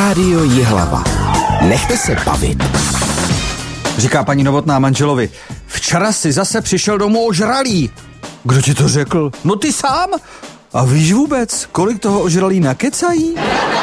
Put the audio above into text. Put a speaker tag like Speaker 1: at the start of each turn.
Speaker 1: Rádio Jihlava. Nechte se bavit.
Speaker 2: Říká paní Novotná manželovi: včera si zase přišel domů ožralý. Kdo ti to řekl? No ty sám. A víš vůbec, kolik toho ožralý nakecají?